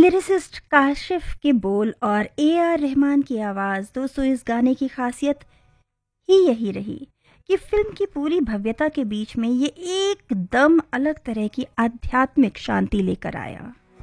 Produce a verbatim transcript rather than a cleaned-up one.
Lyricist Kashif के बोल और ए आर रहमान की आवाज़। दोस्तों, इस गाने की खासियत ही यही रही कि फिल्म की पूरी भव्यता के बीच में ये एकदम अलग तरह की आध्यात्मिक शांति लेकर आया।